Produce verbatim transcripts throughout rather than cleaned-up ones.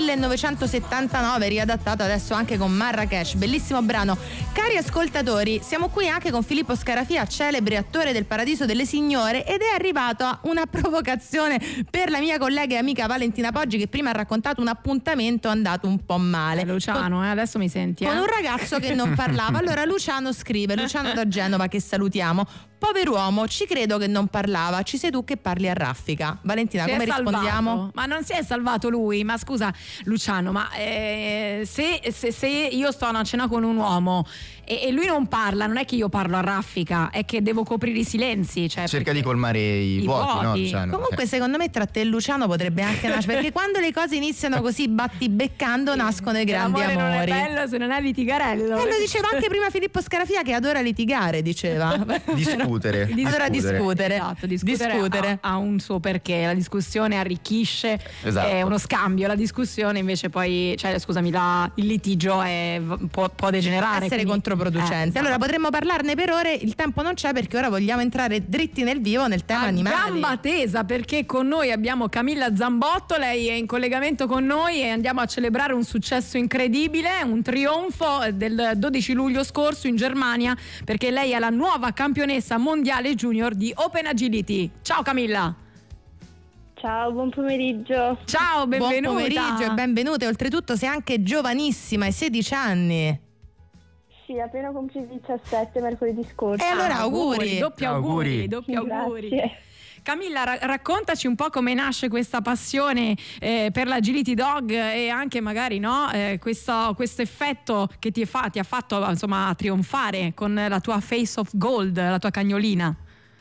millenovecentosettantanove, riadattato adesso anche con Marrakesh, bellissimo brano. Cari ascoltatori, siamo qui anche con Filippo Scarafia, celebre attore del Paradiso delle Signore, ed è arrivata una provocazione per la mia collega e amica Valentina Poggi, che prima ha raccontato un appuntamento andato un po' male. Eh, Luciano, con, eh, adesso mi senti, eh? Con un ragazzo che non parlava. Allora Luciano scrive, Luciano da Genova, che salutiamo: pover'uomo, ci credo che non parlava, ci sei tu che parli a raffica. Valentina, si come rispondiamo? Salvato. Ma non si è salvato lui, ma scusa Luciano, ma eh, se, se, se io sto a una cena con un uomo e, e lui non parla, non è che io parlo a raffica, è che devo coprire i silenzi, cioè, cerca di colmare i, i vuoti, vuoti. No, Luciano? Comunque secondo me tra te e Luciano potrebbe anche nascere, perché quando le cose iniziano così battibeccando nascono i grandi L'amore amori. non è bello se non è litigarello. E lo diceva anche prima Filippo Scarafia, che adora litigare, diceva. Discutere. Adora discutere. Esatto, discutere, discutere. Ha, ha un suo perché, la discussione arricchisce, esatto. È uno scambio, la discussione invece poi, cioè scusami, la, il litigio è, può, può degenerare. Essere quindi, controproducente. Eh, esatto. Allora potremmo parlarne per ore, il tempo non c'è perché ora vogliamo entrare dritti nel vivo nel tema a animali. Gamba tesa, perché con noi abbiamo Camilla Zambotto, lei è in collegamento con noi e andiamo a celebrare un successo incredibile, un trionfo del dodici luglio scorso in Germania, perché lei è la nuova campionessa mondiale junior di Open Agility. Ciao Camilla. Ciao, buon pomeriggio. Ciao, benvenuta. Buon pomeriggio e benvenuta. E oltretutto sei anche giovanissima, hai sedici anni. Sì, appena compiuto diciassette mercoledì scorso. E allora auguri. Doppi auguri, auguri. doppi Grazie. auguri. Camilla, ra- raccontaci un po' come nasce questa passione eh, per l'agility dog e anche magari no, eh, questo, questo effetto che ti, fa, ti ha fatto insomma trionfare con la tua Face of Gold, la tua cagnolina.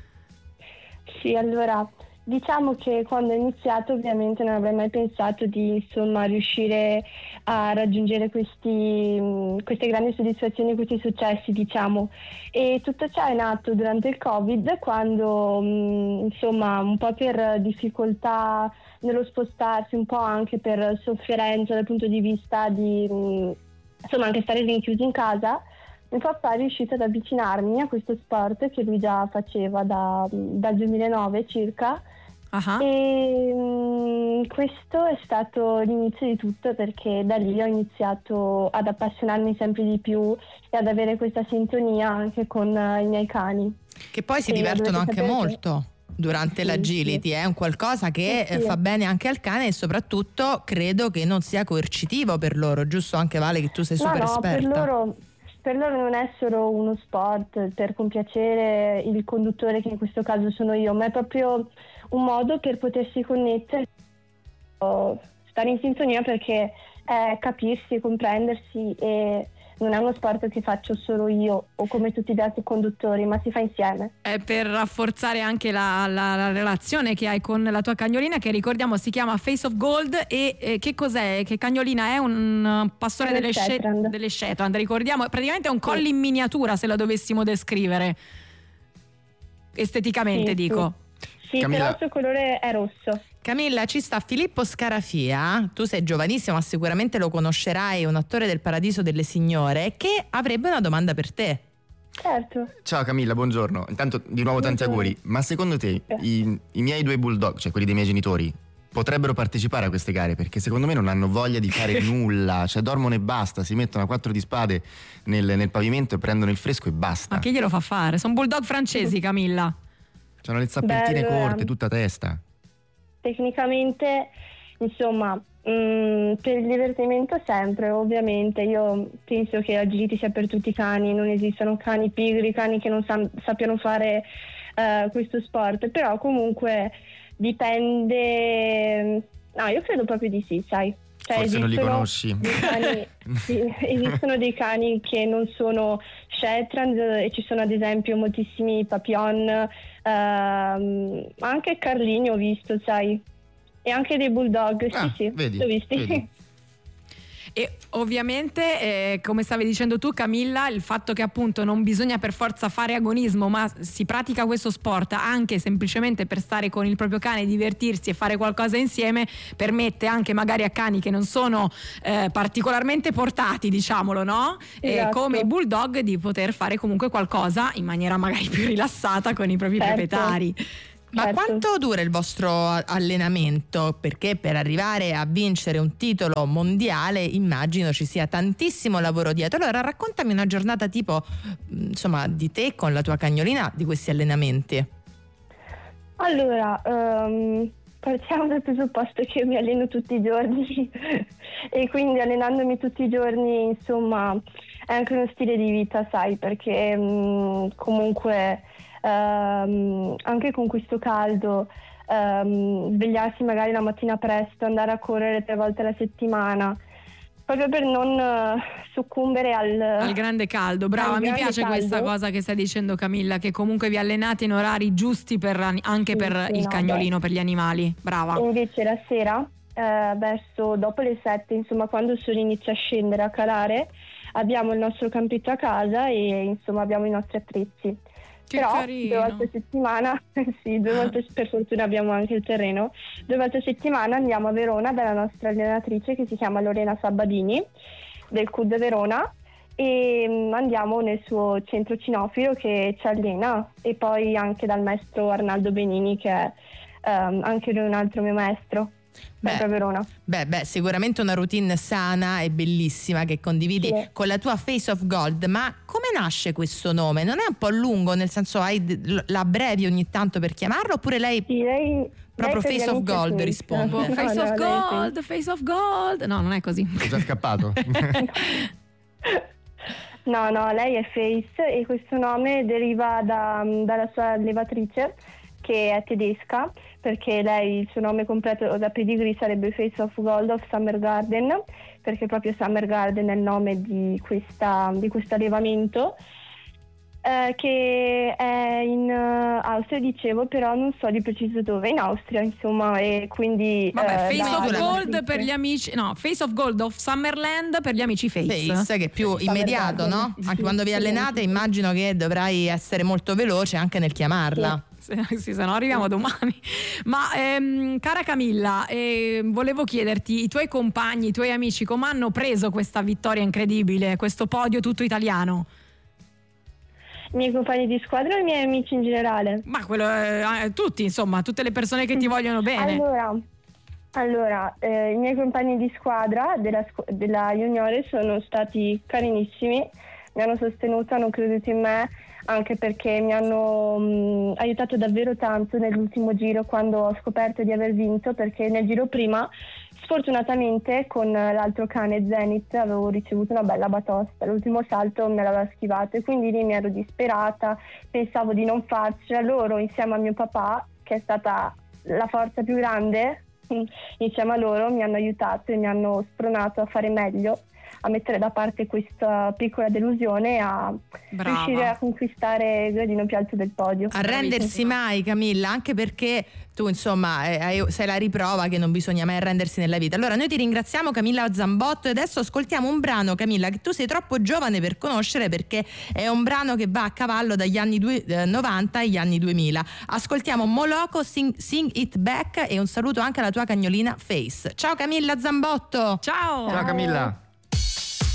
Sì, allora diciamo che quando ho iniziato ovviamente non avrei mai pensato di insomma riuscire a raggiungere questi, queste grandi soddisfazioni, questi successi diciamo, e tutto ciò è nato durante il Covid, quando insomma un po' per difficoltà nello spostarsi, un po' anche per sofferenza dal punto di vista di insomma anche stare rinchiusi in casa, mio papà è riuscito ad avvicinarmi a questo sport che lui già faceva da, dal duemilanove circa. Uh-huh. E um, questo è stato l'inizio di tutto, perché da lì ho iniziato ad appassionarmi sempre di più e ad avere questa sintonia anche con uh, i miei cani, che poi si e divertono anche sapere molto che... durante sì, l'agility, sì. è un qualcosa che sì, sì. fa bene anche al cane, e soprattutto credo che non sia coercitivo per loro, giusto anche Vale, che tu sei super no, no, esperta. Per loro, per loro non è solo uno sport per compiacere il conduttore, che in questo caso sono io, ma è proprio un modo per potersi connettere, stare in sintonia, perché è capirsi, comprendersi, e non è uno sport che faccio solo io o come tutti gli altri conduttori, ma si fa insieme. È per rafforzare anche la, la, la relazione che hai con la tua cagnolina, che ricordiamo si chiama Face of Gold. E eh, che cos'è? Che cagnolina è? Un pastore delle, Shetland. Shet- delle Shetland, ricordiamo, praticamente è un collie in miniatura, se la dovessimo descrivere esteticamente, Sì, dico. Sì. Sì, Camilla... però il suo colore è rosso. Camilla, ci sta Filippo Scarafia, tu sei giovanissimo ma sicuramente lo conoscerai, un attore del Paradiso delle Signore, che avrebbe una domanda per te. Certo. Ciao Camilla, buongiorno. Intanto di nuovo tanti Buongiorno. auguri. Ma secondo te i, i miei due bulldog, cioè quelli dei miei genitori, potrebbero partecipare a queste gare? Perché secondo me non hanno voglia di fare nulla, cioè dormono e basta, si mettono a quattro di spade nel, nel pavimento e prendono il fresco e basta. Ma chi glielo fa fare? Sono bulldog francesi, Camilla. C'hanno le zappettine Beh, allora, corte, tutta testa. Tecnicamente, insomma, mh, per il divertimento sempre, ovviamente. Io penso che l'agility sia per tutti i cani, non esistono cani pigri, cani che non sa- sappiano fare uh, questo sport, però comunque dipende. No, io credo proprio di sì, sai. Cioè, Forse non li conosci. Dei cani, sì, esistono dei cani che non sono Shetland, e ci sono ad esempio moltissimi Papillon, ehm, anche Carlini ho visto, sai, e anche dei Bulldog, Ah, sì sì, vedi, li ho visti. vedi. E ovviamente, eh, come stavi dicendo tu Camilla, il fatto che appunto non bisogna per forza fare agonismo, ma si pratica questo sport anche semplicemente per stare con il proprio cane, divertirsi e fare qualcosa insieme, permette anche magari a cani che non sono eh, particolarmente portati, diciamolo, no? Esatto. Eh, come i bulldog, di poter fare comunque qualcosa in maniera magari più rilassata con i propri Certo. proprietari. Ma certo. quanto dura il vostro allenamento? Perché per arrivare a vincere un titolo mondiale immagino ci sia tantissimo lavoro dietro. Allora raccontami una giornata tipo, insomma, di te con la tua cagnolina, di questi allenamenti. Allora, um, partiamo dal presupposto che mi alleno tutti i giorni e quindi allenandomi tutti i giorni, insomma, è anche uno stile di vita, sai, perché um, comunque um, anche con questo caldo um, svegliarsi magari la mattina presto, andare a correre tre volte alla settimana, proprio per non uh, soccombere al, al grande caldo. Brava, al mi grande piace caldo. Questa cosa che stai dicendo, Camilla, che comunque vi allenate in orari giusti per, anche Sì, per sì, il no, cagnolino, beh. per gli animali. Brava. E invece la sera, eh, verso dopo le sette, insomma, quando il sole inizia a scendere, a calare, abbiamo il nostro campetto a casa e insomma abbiamo i nostri attrezzi. Che Però carino. due volte a settimana, sì, due volte per fortuna abbiamo anche il terreno, due volte a settimana andiamo a Verona dalla nostra allenatrice che si chiama Lorena Sabadini del C U D Verona e um, andiamo nel suo centro cinofilo che ci allena e poi anche dal maestro Arnaldo Benini che è um, anche lui un altro mio maestro. Sempre a Verona. Beh, beh, sicuramente una routine sana e bellissima che condividi Sì. con la tua Face of Gold. Ma come nasce questo nome? Non è un po' lungo, nel senso hai d- la abbrevi ogni tanto per chiamarlo, oppure lei Sì, lei, proprio lei per Face gli of amici è Gold Face. risponde? Oh, face No, of no, lei è gold, face of gold. No, non è così. È già scappato. No, no, lei è Face e questo nome deriva da, dalla sua allevatrice che è tedesca, perché lei il suo nome completo da pedigree sarebbe Face of Gold of Summer Garden, perché proprio Summer Garden è il nome di questa di questo allevamento eh, che è in uh, Austria, dicevo, però non so di preciso dove, in Austria insomma, e quindi Vabbè, eh, Face da- of da- Gold per gli amici, no, Face of Gold of Summerland per gli amici Face. Face, che è più Summer immediato, Garden. no? Sì, Anche quando vi sì, allenate sì. immagino che dovrai essere molto veloce anche nel chiamarla. Sì, sì, se no arriviamo domani. Ma ehm, cara Camilla, eh, volevo chiederti, i tuoi compagni, i tuoi amici, come hanno preso questa vittoria incredibile, questo podio tutto italiano? I miei compagni di squadra o i miei amici in generale? Ma quello, eh, tutti, insomma, tutte le persone che ti vogliono bene. Allora, allora eh, i miei compagni di squadra della, scu- della juniore sono stati carinissimi, mi hanno sostenuto, hanno creduto in me, anche perché mi hanno mh, aiutato davvero tanto nell'ultimo giro quando ho scoperto di aver vinto, perché nel giro prima sfortunatamente con l'altro cane Zenith avevo ricevuto una bella batosta, l'ultimo salto me l'aveva schivato e quindi lì mi ero disperata, pensavo di non farcela. Loro insieme a mio papà, che è stata la forza più grande, insieme a loro mi hanno aiutato e mi hanno spronato a fare meglio, a mettere da parte questa piccola delusione e a Brava. riuscire a conquistare il gradino più alto del podio. Arrendersi mai, Camilla, anche perché tu insomma eh, sei la riprova che non bisogna mai arrendersi nella vita. Allora noi ti ringraziamo, Camilla Zambotto, e adesso ascoltiamo un brano, Camilla, che tu sei troppo giovane per conoscere, perché è un brano che va a cavallo dagli anni due, eh, novanta agli anni duemila. Ascoltiamo Moloko, Sing, Sing It Back, e un saluto anche alla tua cagnolina Face. Ciao Camilla Zambotto. Ciao. Ciao Camilla.